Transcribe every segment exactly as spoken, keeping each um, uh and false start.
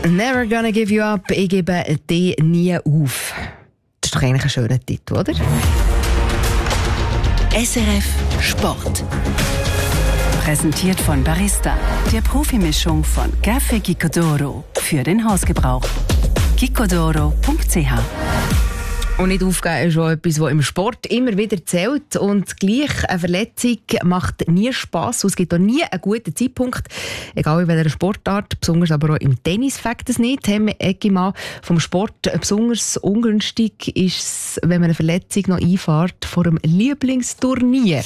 Never gonna give you up, ich gebe dich nie auf. Das ist doch eigentlich ein schöner Titel, oder? S R F Sport. Präsentiert von Barista, der Profimischung von Café Gicodoro für den Hausgebrauch. gicodoro punkt c h. Und nicht aufgeben ist schon etwas, das im Sport immer wieder zählt. Und gleich eine Verletzung macht nie Spass. Es gibt auch nie einen guten Zeitpunkt. Egal in welcher Sportart, besonders aber auch im Tennis fängt es nicht. Hemme Eggimann vom Sport. Besonders ungünstig ist es, wenn man eine Verletzung noch einfährt vor einem Lieblingsturnier.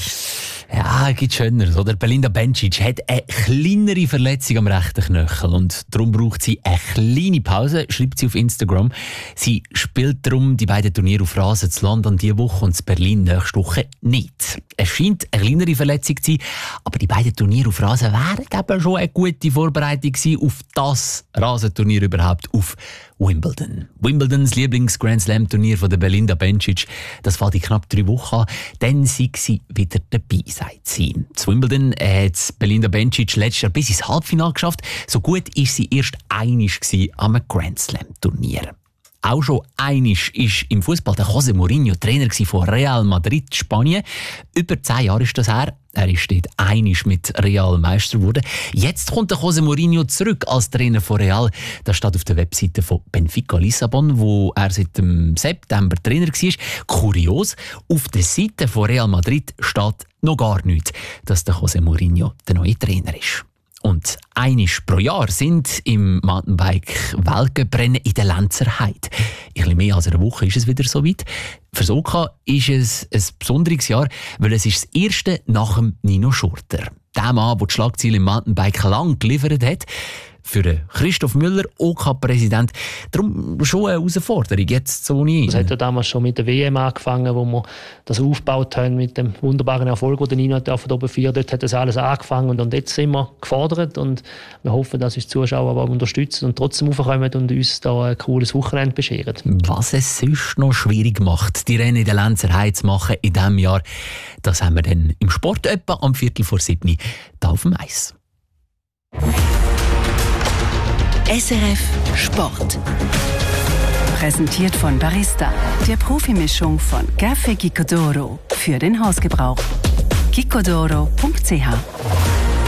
Ja, es gibt Schöneres, oder? Belinda Bencic hat eine kleinere Verletzung am rechten Knöchel und darum braucht sie eine kleine Pause, schreibt sie auf Instagram. Sie spielt darum die beiden Turniere auf Rasen zu London diese Woche und zu Berlin nächste Woche nicht. Es scheint eine kleinere Verletzung zu sein, aber die beiden Turniere auf Rasen wären eben schon eine gute Vorbereitung gewesen auf das Rasenturnier überhaupt, auf Wimbledon. Wimbledons Lieblings-Grand-Slam-Turnier von der Belinda Bencic, das fängt in knapp drei Wochen an, dann sei sie wieder dabei, sagt sie. Zu Wimbledon hat Belinda Bencic letztes Jahr bis ins Halbfinale geschafft. So gut war sie erst einmal am Grand-Slam-Turnier. Auch schon einmal war im Fußball der José Mourinho Trainer von Real Madrid, Spanien. Über zehn Jahre ist das her. Er ist dort einmal mit Real Meister geworden. Jetzt kommt der José Mourinho zurück als Trainer von Real. Das steht auf der Webseite von Benfica Lissabon, wo er seit dem September Trainer war. Kurios, auf der Seite von Real Madrid steht noch gar nichts, dass der José Mourinho der neue Trainer ist. Und einmal pro Jahr sind im Mountainbike-Weltcuprennen in der Lenzer Heide. In etwas mehr als einer Woche ist es wieder soweit. Für Soka ist es ein besonderes Jahr, weil es ist das erste nach dem Nino Schurter. Der Mann, der die Schlagzeilen im Mountainbike lang geliefert hat. Für Christoph Müller, O K-Präsident, darum schon eine Herausforderung, jetzt so nie. Das hat ja damals schon mit der W M angefangen, wo wir das aufgebaut haben mit dem wunderbaren Erfolg, den Nino von oben vier. Dort hat das alles angefangen und, und jetzt sind wir gefordert und wir hoffen, dass uns die Zuschauer aber unterstützen und trotzdem raufkommen und uns da ein cooles Wochenende bescheren. Was es sonst noch schwierig macht, die Rennen in der Lenzer Heide zu machen in diesem Jahr, das haben wir dann im Sport etwa am Viertel vor sieben da auf dem Eis. S R F Sport. Präsentiert von Barista, der Profimischung von Café Gicodoro für den Hausgebrauch. gicodoro punkt c h